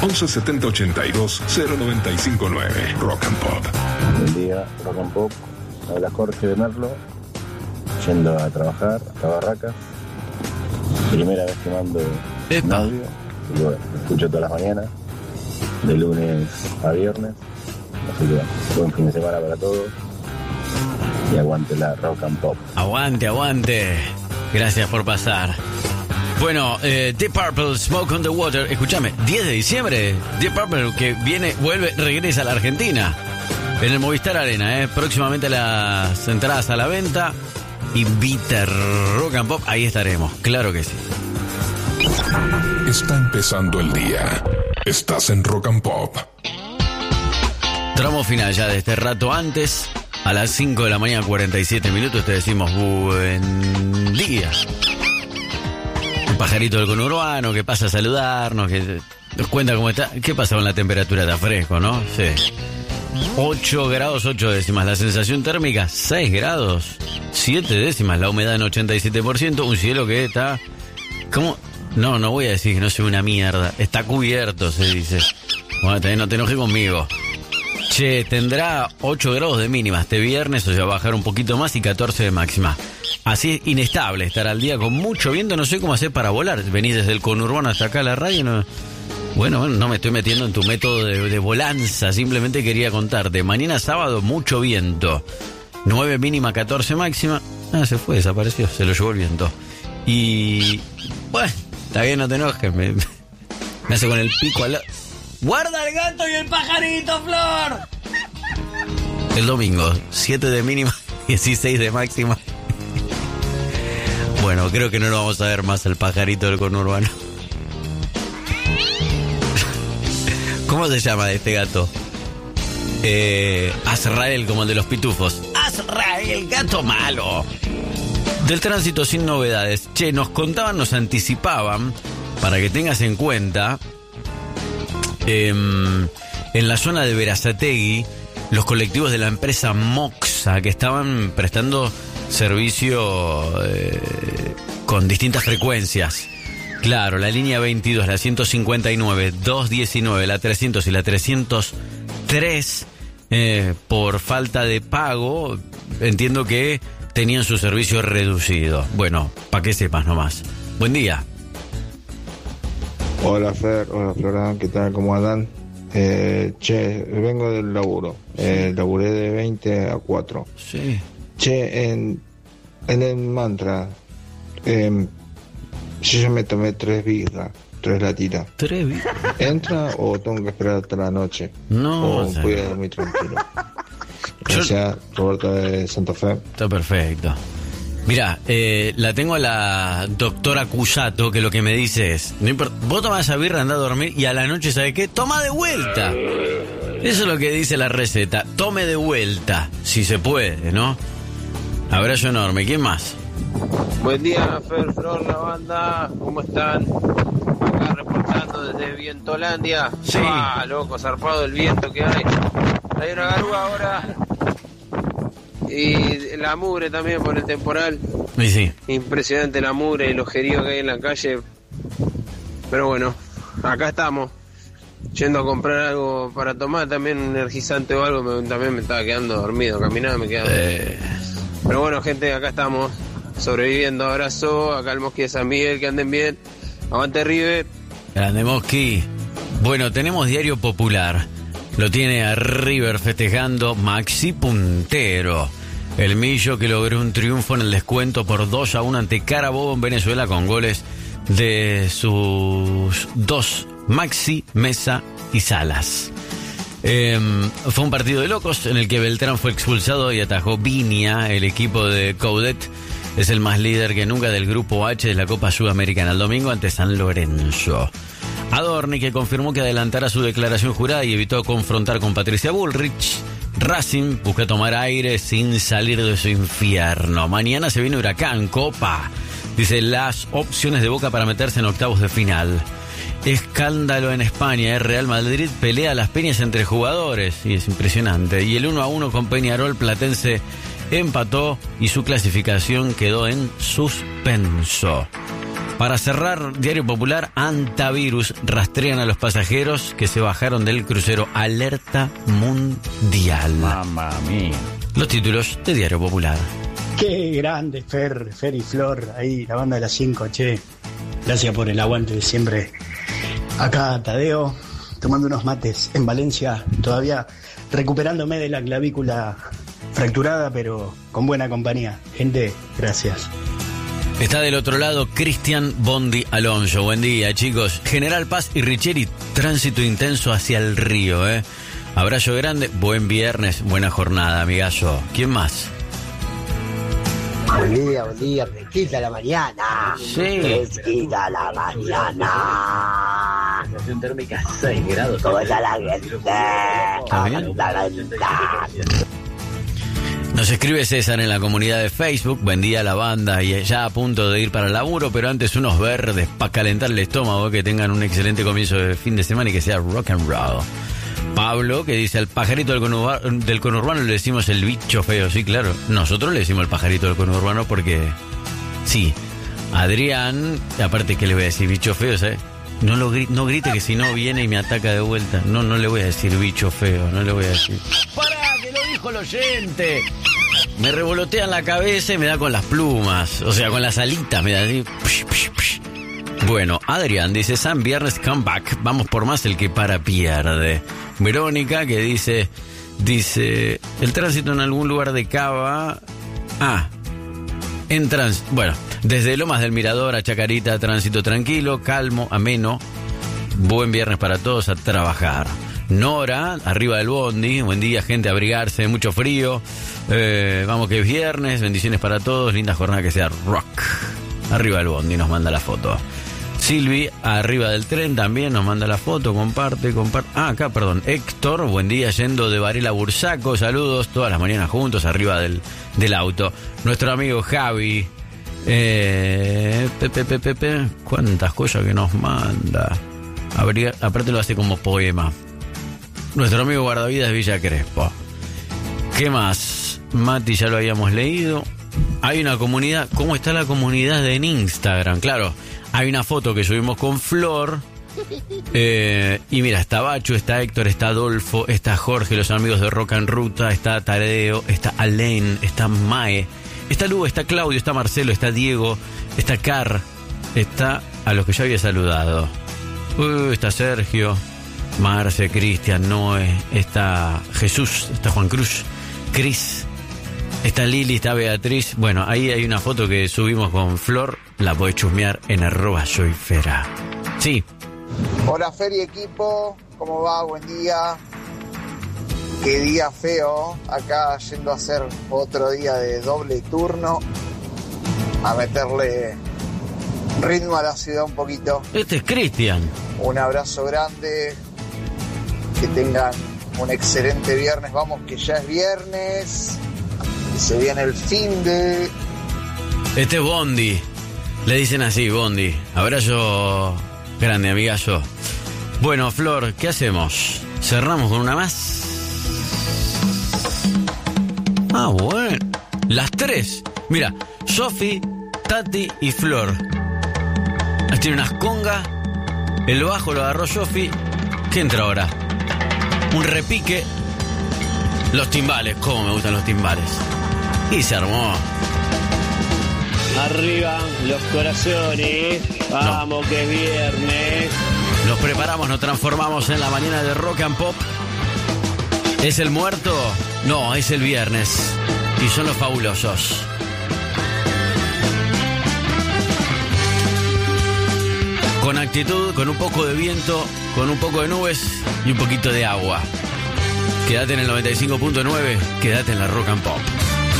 11 70 82 0959. Rock and Pop. Buen día, Rock and Pop. Habla Jorge de Merlo, yendo a trabajar a Barracas. Primera vez que mando un audio. Y bueno, lo escucho todas las mañanas, de lunes a viernes. Así que bueno, buen fin de semana para todos. Y aguante la Rock and Pop. Aguante, aguante. Gracias por pasar. Bueno, Deep Purple, Smoke on the Water. Escúchame, 10 de diciembre, Deep Purple que viene, vuelve, regresa a la Argentina. En el Movistar Arena, próximamente las entradas a la venta. Invita Rock and Pop, ahí estaremos, claro que sí. Está empezando el día. Estás en Rock and Pop. Tramo final ya de este rato antes. A las 5 de la mañana, 47 minutos, te decimos buen día. Un pajarito del conurbano que pasa a saludarnos, que nos cuenta cómo está. ¿Qué pasa con la temperatura? Está fresco, ¿no? Sí. 8 grados 8 décimas. La sensación térmica, 6 grados 7 décimas. La humedad en 87%. Un cielo que está... ¿Cómo? No voy a decir que no sea una mierda. Está cubierto, se dice. Bueno, también no te enojes conmigo. Che, tendrá 8 grados de mínima este viernes, o sea, va a bajar un poquito más y 14 de máxima. Así es, inestable estará el día con mucho viento, no sé cómo hacer para volar. Venís desde el conurbano hasta acá a la radio, no... Bueno, no me estoy metiendo en tu método de volanza, simplemente quería contarte. Mañana sábado, mucho viento. 9 mínima, 14 máxima. Ah, se fue, desapareció, se lo llevó el viento. Y... bueno, está bien, no te enojes, me hace con el pico al lado. ¡Guarda el gato y el pajarito, Flor! El domingo, 7 de mínima, 16 de máxima. Bueno, creo que no lo vamos a ver más el pajarito del conurbano. ¿Cómo se llama este gato? Azrael, como el de los pitufos. Azrael, gato malo. Del tránsito sin novedades. Che, nos contaban, nos anticipaban, para que tengas en cuenta... en la zona de Berazategui, los colectivos de la empresa Moxa que estaban prestando servicio con distintas frecuencias. Claro, la línea 22, la 159, 219, la 300 y la 303, por falta de pago, entiendo que tenían su servicio reducido. Bueno, para que sepas nomás. Buen día. Hola Fer, hola Flora, ¿qué tal? ¿Cómo andan? Vengo del laburo. Laburé de 20 a 4. Sí. En el mantra, yo me tomé 3 birras, 3 latitas. ¿3 birras? ¿Entra o tengo que esperar hasta la noche? No. O voy a dormir tranquilo. Gracias, Roberto de Santa Fe. Está perfecto. Mirá, la tengo a la doctora Cusato, que lo que me dice es, no importa, vos tomás esa birra, andá a dormir y a la noche, ¿sabes qué? Toma de vuelta. Eso es lo que dice la receta. Tome de vuelta, si se puede, ¿no? Abrazo enorme. ¿Quién más? Buen día, Fer, Flor, la banda. ¿Cómo están? Acá reportando desde Vientolandia. Sí. Ah, loco, zarpado el viento que hay. Hay una garúa ahora. Y la mugre también por el temporal. Sí, sí. Impresionante la mugre y los geridos que hay en la calle. Pero bueno, acá estamos. Yendo a comprar algo para tomar, también un energizante o algo. También me estaba quedando dormido. Caminaba, me quedaba. Pero bueno, gente, acá estamos. Sobreviviendo. Abrazo. Acá el Mosqui de San Miguel, que anden bien. Aguante River. Grande Mosqui. Bueno, tenemos Diario Popular. Lo tiene a River festejando Maxi puntero. El Millo que logró un triunfo en el descuento por 2-1 ante Carabobo en Venezuela con goles de sus 2 Maxi, Mesa y Salas. Fue un partido de locos en el que Beltrán fue expulsado y atajó Viña. El equipo de Coudet es el más líder que nunca del Grupo H de la Copa Sudamericana el domingo ante San Lorenzo. Adorni, que confirmó que adelantará su declaración jurada y evitó confrontar con Patricia Bullrich. Racing busca tomar aire sin salir de su infierno. Mañana se viene Huracán, Copa. Dice, las opciones de Boca para meterse en octavos de final. Escándalo en España. Real Madrid pelea las peñas entre jugadores. Y es impresionante. Y el 1-1 con Peñarol, Platense empató y su clasificación quedó en suspenso. Para cerrar, Diario Popular, antivirus, rastrean a los pasajeros que se bajaron del crucero. Alerta mundial. Mamma mía. Los títulos de Diario Popular. Qué grande, Fer y Flor, ahí, la banda de las 5, che. Gracias por el aguante de siempre. Acá Tadeo, tomando unos mates en Valencia, todavía recuperándome de la clavícula fracturada, pero con buena compañía. Gente, gracias. Está del otro lado Cristian Bondi Alonso. Buen día, chicos. General Paz y Richeri, tránsito intenso hacia el río, Abrazo grande, buen viernes, buena jornada, amigazo. ¿Quién más? Buen día, fresquita la mañana. Sí. Fresquita la mañana. Sensación térmica 6 grados. ¿Cómo está la gente? Nos escribe César en la comunidad de Facebook. Buen día, la banda. Y ya a punto de ir para el laburo, pero antes unos verdes para calentar el estómago. Que tengan un excelente comienzo de fin de semana y que sea rock and roll. Pablo, que dice, al pajarito del conurbano le decimos el bicho feo. Sí, claro, nosotros le decimos el pajarito del conurbano porque... Sí, Adrián, aparte que le voy a decir bicho feo, ¿sabes? No grite que si no viene y me ataca de vuelta. No le voy a decir bicho feo, no le voy a decir... ¡Pará, que lo dijo el oyente! Me revolotean la cabeza y me da con las plumas. O sea, con las alitas me da así... Bueno, Adrián dice, San Viernes comeback, vamos por más, el que para pierde. Verónica, que dice, el tránsito en algún lugar de Cava... Bueno, desde Lomas del Mirador a Chacarita, tránsito tranquilo, calmo, ameno. Buen viernes para todos, a trabajar. Nora, arriba del bondi, buen día, gente, abrigarse, mucho frío. Vamos que es viernes, bendiciones para todos, linda jornada, que sea rock. Arriba del bondi nos manda la foto. Silvi, arriba del tren, también nos manda la foto, comparte. Acá, perdón, Héctor, buen día, yendo de Varela a Bursaco, saludos, todas las mañanas juntos, arriba del auto. Nuestro amigo Javi, cuántas cosas que nos manda. Aparte lo hace como poema. Nuestro amigo Guardavidas Villa Crespo. ¿Qué más? Mati ya lo habíamos leído. Hay una comunidad, ¿cómo está la comunidad en Instagram? Claro, hay una foto que subimos con Flor. Y mira, está Bachu, está Héctor, está Adolfo, está Jorge, los amigos de Rock en Ruta, está Tadeo, está Alain, está Mae, está Lu, está Claudio, está Marcelo, está Diego, está Car, está a los que yo había saludado. Está Sergio, Marce, Cristian, Noé, está Jesús, está Juan Cruz, Cris, está Lili, está Beatriz. Bueno, ahí hay una foto que subimos con Flor, la podés chusmear en @soyfera. Sí. Hola Fer y equipo, ¿cómo va? Buen día. Qué día feo, acá yendo a hacer otro día de doble turno, a meterle ritmo a la ciudad un poquito. Este es Cristian. Un abrazo grande, que tengan un excelente viernes, vamos que ya es viernes, y se viene el fin de... Este es Bondi, le dicen así, Bondi. Abrazo grande, amigazo. Bueno, Flor, ¿qué hacemos? ¿Cerramos con una más? Bueno. Las tres. Mira, Sofi, Tati y Flor. Tiene unas congas. El bajo lo agarró Sofi. ¿Qué entra ahora? Un repique. Los timbales. ¿Cómo me gustan los timbales? Y se armó. Arriba los corazones. Vamos, que es viernes. Nos preparamos, nos transformamos en la mañana de Rock and Pop. ¿Es el muerto? No, es el viernes. Y son los fabulosos. Con actitud, con un poco de viento, con un poco de nubes y un poquito de agua. Quédate en el 95.9, quédate en la Rock and Pop.